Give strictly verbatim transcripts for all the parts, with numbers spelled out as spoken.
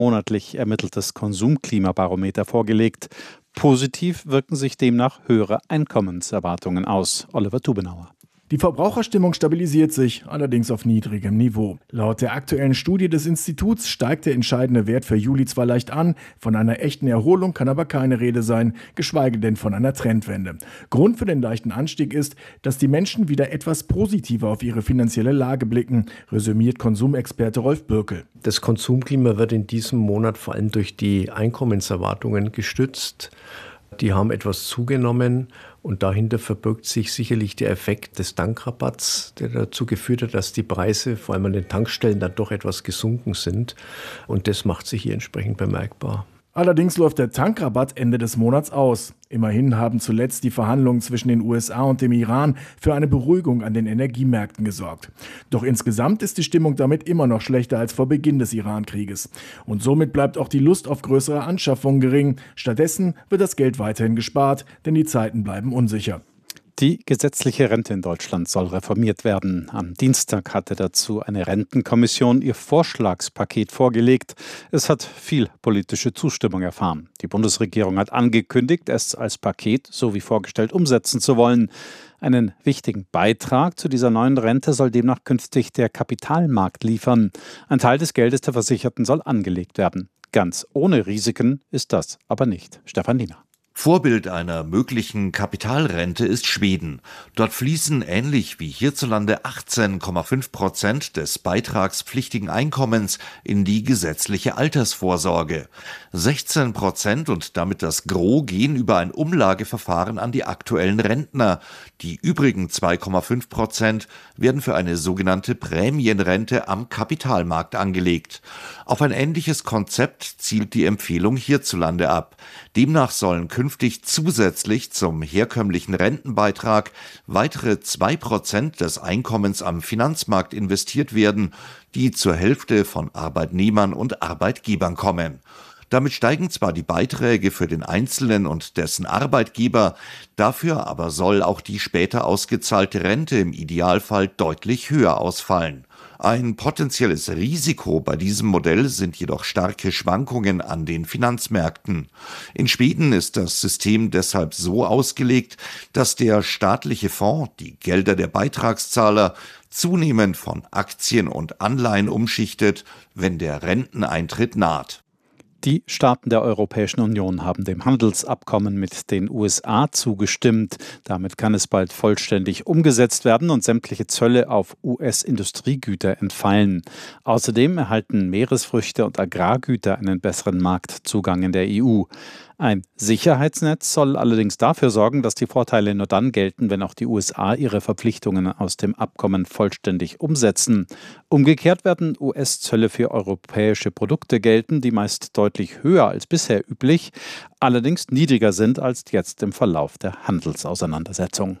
monatlich ermitteltes Konsumklimabarometer vorgelegt. Positiv wirken sich demnach höhere Einkommenserwartungen aus. Oliver Tubenauer. Die Verbraucherstimmung stabilisiert sich, allerdings auf niedrigem Niveau. Laut der aktuellen Studie des Instituts steigt der entscheidende Wert für Juli zwar leicht an, von einer echten Erholung kann aber keine Rede sein, geschweige denn von einer Trendwende. Grund für den leichten Anstieg ist, dass die Menschen wieder etwas positiver auf ihre finanzielle Lage blicken, resümiert Konsumexperte Rolf Bürkel. Das Konsumklima wird in diesem Monat vor allem durch die Einkommenserwartungen gestützt. Die haben etwas zugenommen und dahinter verbirgt sich sicherlich der Effekt des Tankrabatts, der dazu geführt hat, dass die Preise vor allem an den Tankstellen dann doch etwas gesunken sind. Und das macht sich hier entsprechend bemerkbar. Allerdings läuft der Tankrabatt Ende des Monats aus. Immerhin haben zuletzt die Verhandlungen zwischen den U S A und dem Iran für eine Beruhigung an den Energiemärkten gesorgt. Doch insgesamt ist die Stimmung damit immer noch schlechter als vor Beginn des Iran-Krieges. Und somit bleibt auch die Lust auf größere Anschaffungen gering. Stattdessen wird das Geld weiterhin gespart, denn die Zeiten bleiben unsicher. Die gesetzliche Rente in Deutschland soll reformiert werden. Am Dienstag hatte dazu eine Rentenkommission ihr Vorschlagspaket vorgelegt. Es hat viel politische Zustimmung erfahren. Die Bundesregierung hat angekündigt, es als Paket, so wie vorgestellt, umsetzen zu wollen. Einen wichtigen Beitrag zu dieser neuen Rente soll demnach künftig der Kapitalmarkt liefern. Ein Teil des Geldes der Versicherten soll angelegt werden. Ganz ohne Risiken ist das aber nicht. Stefan Liener. Vorbild einer möglichen Kapitalrente ist Schweden. Dort fließen ähnlich wie hierzulande achtzehn Komma fünf Prozent des beitragspflichtigen Einkommens in die gesetzliche Altersvorsorge. sechzehn Prozent und damit das Gros gehen über ein Umlageverfahren an die aktuellen Rentner. Die übrigen zwei Komma fünf Prozent werden für eine sogenannte Prämienrente am Kapitalmarkt angelegt. Auf ein ähnliches Konzept zielt die Empfehlung hierzulande ab. Demnach sollen künftig zusätzlich zum herkömmlichen Rentenbeitrag weitere zwei Prozent des Einkommens am Finanzmarkt investiert werden, die zur Hälfte von Arbeitnehmern und Arbeitgebern kommen. Damit steigen zwar die Beiträge für den Einzelnen und dessen Arbeitgeber, dafür aber soll auch die später ausgezahlte Rente im Idealfall deutlich höher ausfallen. Ein potenzielles Risiko bei diesem Modell sind jedoch starke Schwankungen an den Finanzmärkten. In Schweden ist das System deshalb so ausgelegt, dass der staatliche Fonds die Gelder der Beitragszahler zunehmend von Aktien und Anleihen umschichtet, wenn der Renteneintritt naht. Die Staaten der Europäischen Union haben dem Handelsabkommen mit den U S A zugestimmt. Damit kann es bald vollständig umgesetzt werden und sämtliche Zölle auf U S-Industriegüter entfallen. Außerdem erhalten Meeresfrüchte und Agrargüter einen besseren Marktzugang in der E U. Ein Sicherheitsnetz soll allerdings dafür sorgen, dass die Vorteile nur dann gelten, wenn auch die U S A ihre Verpflichtungen aus dem Abkommen vollständig umsetzen. Umgekehrt werden U S-Zölle für europäische Produkte gelten, die meist deutlich höher als bisher üblich, allerdings niedriger sind als jetzt im Verlauf der Handelsauseinandersetzung.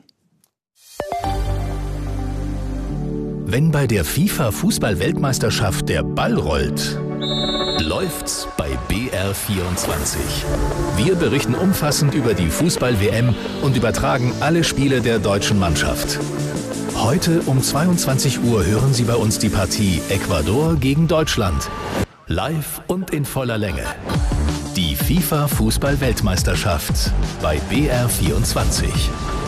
Wenn bei der FIFA-Fußball-Weltmeisterschaft der Ball rollt, läuft's bei B R vierundzwanzig. Wir berichten umfassend über die Fußball-W M und übertragen alle Spiele der deutschen Mannschaft. Heute um zweiundzwanzig Uhr hören Sie bei uns die Partie Ecuador gegen Deutschland. Live und in voller Länge. Die FIFA-Fußball-Weltmeisterschaft bei B R vierundzwanzig.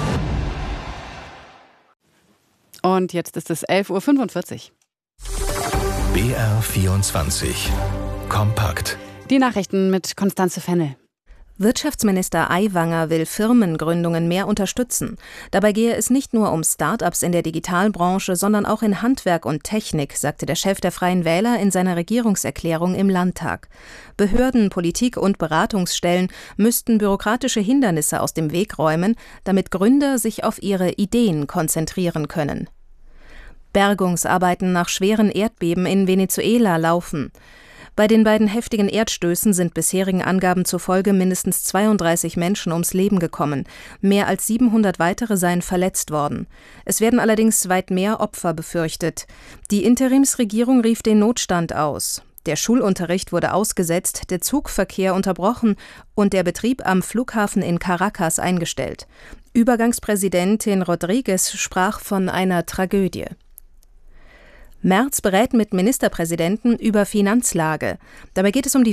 Und jetzt ist es elf Uhr fünfundvierzig. B R vierundzwanzig. Kompakt. Die Nachrichten mit Konstanze Fennel. Wirtschaftsminister Aiwanger will Firmengründungen mehr unterstützen. Dabei gehe es nicht nur um Start-ups in der Digitalbranche, sondern auch in Handwerk und Technik, sagte der Chef der Freien Wähler in seiner Regierungserklärung im Landtag. Behörden, Politik und Beratungsstellen müssten bürokratische Hindernisse aus dem Weg räumen, damit Gründer sich auf ihre Ideen konzentrieren können. Bergungsarbeiten nach schweren Erdbeben in Venezuela laufen. Bei den beiden heftigen Erdstößen sind bisherigen Angaben zufolge mindestens zweiunddreißig Menschen ums Leben gekommen. Mehr als siebenhundert weitere seien verletzt worden. Es werden allerdings weit mehr Opfer befürchtet. Die Interimsregierung rief den Notstand aus. Der Schulunterricht wurde ausgesetzt, der Zugverkehr unterbrochen und der Betrieb am Flughafen in Caracas eingestellt. Übergangspräsidentin Rodriguez sprach von einer Tragödie. Merz berät mit Ministerpräsidenten über Finanzlage. Dabei geht es um die